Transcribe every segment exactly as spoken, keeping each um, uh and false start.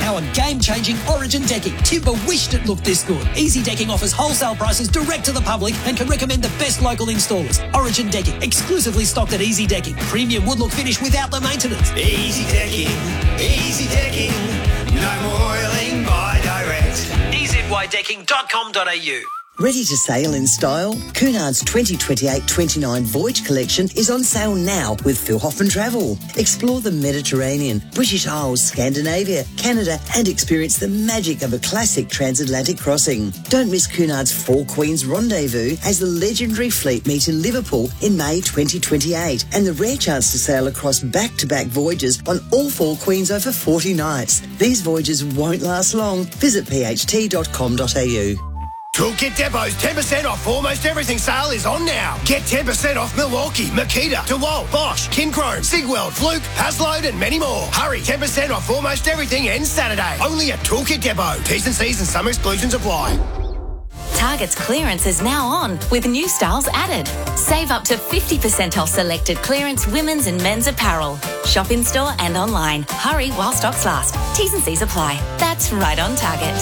our game-changing Origin decking. Timber wished it looked this good. Easy Decking offers wholesale prices direct to the public and can recommend the best local installers. Origin Decking, exclusively stocked at Easy Decking. Premium wood look finish without the maintenance. Easy Decking, Easy Decking, no more oiling by direct. e z y decking dot com dot a u. Ready to sail in style? Cunard's twenty twenty-eight twenty-nine Voyage Collection is on sale now with Phil Hoffman Travel. Explore the Mediterranean, British Isles, Scandinavia, Canada and experience the magic of a classic transatlantic crossing. Don't miss Cunard's Four Queens Rendezvous as the legendary fleet meet in Liverpool in May twenty twenty-eight and the rare chance to sail across back-to-back voyages on all Four Queens over forty nights. These voyages won't last long. Visit p h t dot com dot a u. Toolkit Depot's ten percent off almost everything sale is on now. Get ten percent off Milwaukee, Makita, DeWalt, Bosch, Kinchrome, Sigweld, Fluke, Hasload and many more. Hurry, ten percent off almost everything ends Saturday. Only at Toolkit Depot. T's and C's and some exclusions apply. Target's clearance is now on with new styles added. Save up to fifty percent off selected clearance women's and men's apparel. Shop in store and online. Hurry while stocks last. T's and C's apply. That's right on Target.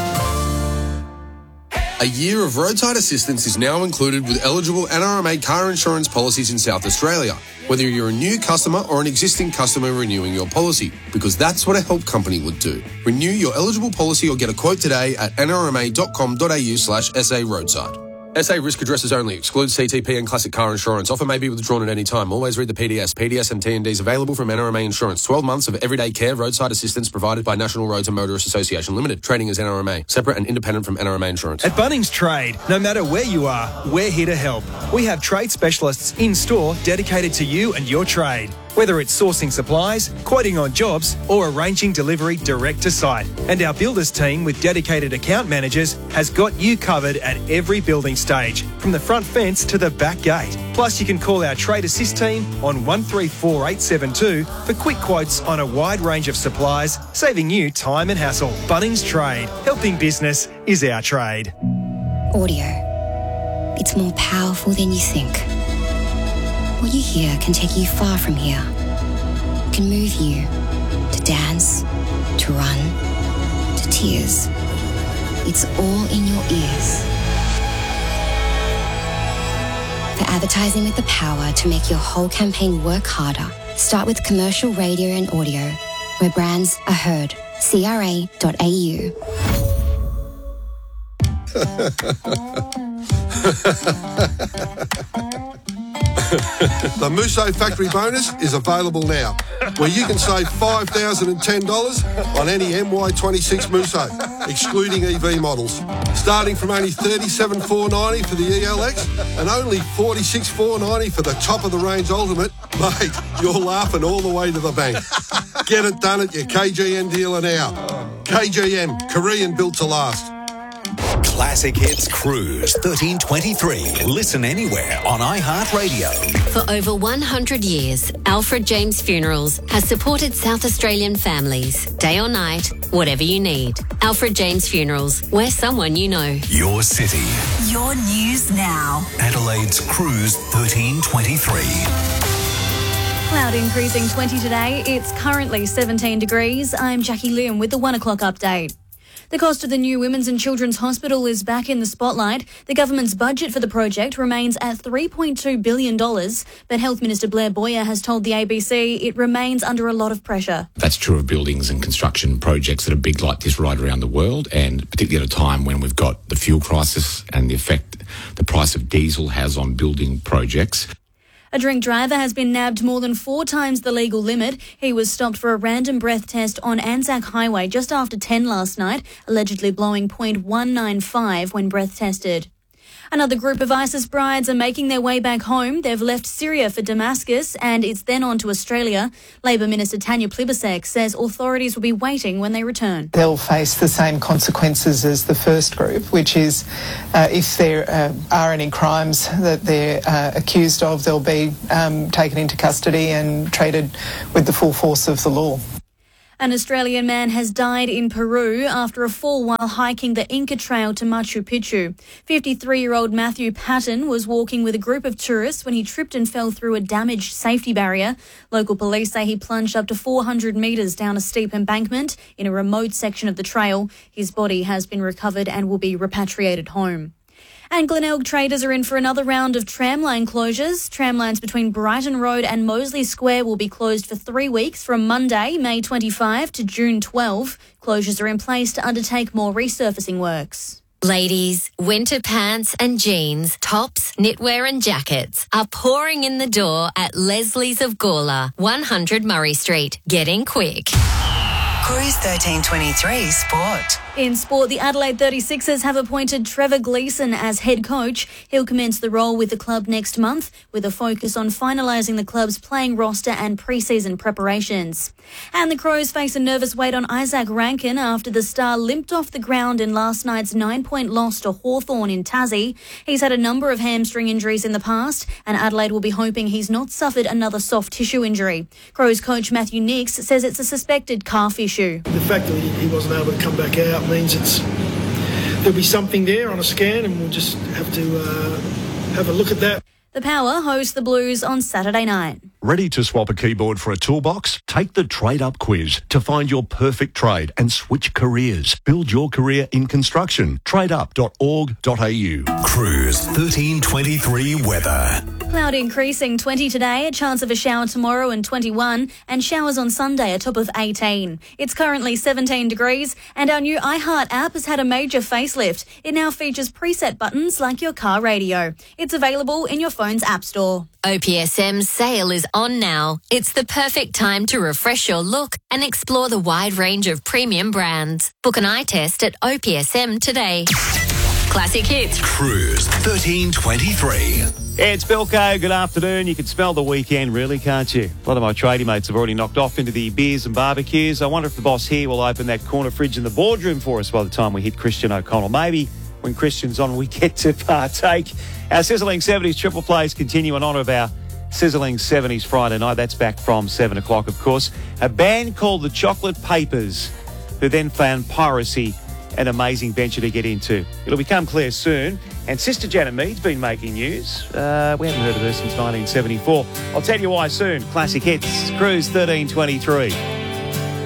A year of roadside assistance is now included with eligible N R M A car insurance policies in South Australia, whether you're a new customer or an existing customer renewing your policy, because that's what a help company would do. Renew your eligible policy or get a quote today at n r m a dot com dot a u slash s a roadside. S A risk addresses only. Excludes C T P and classic car insurance. Offer may be withdrawn at any time. Always read the P D S. P D S and T and Ds available from N R M A Insurance. twelve months of everyday care roadside assistance provided by National Roads and Motorists Association Limited. Trading as N R M A. Separate and independent from N R M A Insurance. At Bunnings Trade, no matter where you are, we're here to help. We have trade specialists in store dedicated to you and your trade. Whether it's sourcing supplies, quoting on jobs, or arranging delivery direct to site. And our builders team with dedicated account managers has got you covered at every building stage, from the front fence to the back gate. Plus, you can call our Trade Assist team on one three four eight seven two for quick quotes on a wide range of supplies, saving you time and hassle. Bunnings Trade. Helping business is our trade. Audio. It's more powerful than you think. What you hear can take you far from here. It can move you to dance, to run, to tears. It's all in your ears. For advertising with the power to make your whole campaign work harder, start with commercial radio and audio, where brands are heard. c r a dot a u. The Musso Factory Bonus is available now, where you can save five thousand ten dollars on any M Y twenty-six Musso, excluding E V models. Starting from only thirty-seven thousand four hundred ninety dollars for the E L X and only forty-six thousand four hundred ninety dollars for the top-of-the-range Ultimate. Mate, you're laughing all the way to the bank. Get it done at your K G M dealer now. K G M, Korean built to last. Classic Hits Cruise thirteen twenty-three. Listen anywhere on iHeartRadio. For over one hundred years, Alfred James Funerals has supported South Australian families, day or night, whatever you need. Alfred James Funerals, we're someone you know. Your city. Your news now. Adelaide's Cruise thirteen twenty-three. Cloud increasing twenty today. It's currently seventeen degrees. I'm Jackie Lim with the one o'clock update. The cost of the new Women's and Children's Hospital is back in the spotlight. The government's budget for the project remains at three point two billion dollars, but Health Minister Blair Boyer has told the A B C it remains under a lot of pressure. That's true of buildings and construction projects that are big like this right around the world, and particularly at a time when we've got the fuel crisis and the effect the price of diesel has on building projects. A drink driver has been nabbed more than four times the legal limit. He was stopped for a random breath test on Anzac Highway just after ten last night, allegedly blowing point one nine five when breath tested. Another group of ISIS brides are making their way back home. They've left Syria for Damascus and it's then on to Australia. Labor Minister Tanya Plibersek says authorities will be waiting when they return. They'll face the same consequences as the first group, which is uh, if there uh, are any crimes that they're uh, accused of, they'll be um, taken into custody and treated with the full force of the law. An Australian man has died in Peru after a fall while hiking the Inca Trail to Machu Picchu. fifty-three-year-old Matthew Patton was walking with a group of tourists when he tripped and fell through a damaged safety barrier. Local police say he plunged up to four hundred metres down a steep embankment in a remote section of the trail. His body has been recovered and will be repatriated home. And Glenelg traders are in for another round of tramline closures. Tramlines between Brighton Road and Moseley Square will be closed for three weeks from Monday, May twenty-fifth to June twelfth. Closures are in place to undertake more resurfacing works. Ladies, winter pants and jeans, tops, knitwear and jackets are pouring in the door at Leslie's of Gawler, one hundred Murray Street. Get in quick. Cruise thirteen twenty-three Sport. In sport, the Adelaide thirty-sixers have appointed Trevor Gleeson as head coach. He'll commence the role with the club next month, with a focus on finalising the club's playing roster and pre-season preparations. And the Crows face a nervous wait on Isaac Rankin after the star limped off the ground in last night's nine-point loss to Hawthorn in Tassie. He's had a number of hamstring injuries in the past, and Adelaide will be hoping he's not suffered another soft tissue injury. Crows coach Matthew Nix says it's a suspected calf issue. The fact that he wasn't able to come back out means it's there'll be something there on a scan, and we'll just have to uh, have a look at that. The Power hosts the Blues on Saturday night. Ready to swap a keyboard for a toolbox? Take the Trade Up quiz to find your perfect trade and switch careers. Build your career in construction. trade up dot org dot a u. Cruise thirteen twenty-three weather. Cloud increasing, twenty today, a chance of a shower tomorrow and twenty-one, and showers on Sunday, a top of eighteen. It's currently seventeen degrees, and our new iHeart app has had a major facelift. It now features preset buttons like your car radio. It's available in your phone's app store. O P S M's sale is on now. It's the perfect time to refresh your look and explore the wide range of premium brands. Book an eye test at O P S M today. Classic Hits. Cruise thirteen twenty-three. It's Belco. Good afternoon. You can smell the weekend, really, can't you? A lot of my tradie mates have already knocked off into the beers and barbecues. I wonder if the boss here will open that corner fridge in the boardroom for us by the time we hit Christian O'Connell. Maybe when Christian's on, we get to partake. Our Sizzling seventies triple plays continue in honour of our Sizzling seventies Friday night. That's back from seven o'clock, of course. A band called the Chocolate Papers, who then found piracy an amazing venture to get into. It'll become clear soon. And Sister Janet Mead's been making news. Uh, we haven't heard of her since nineteen seventy-four. I'll tell you why soon. Classic Hits, Cruise thirteen twenty-three.